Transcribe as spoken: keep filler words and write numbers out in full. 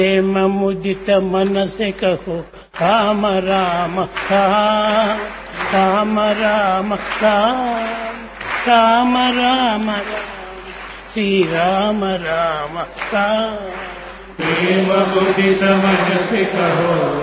प्रेम मुदित मन से कहो राम राम राम राम राम राम राम राम श्री राम राम राम। प्रेम मुदित मन से कहो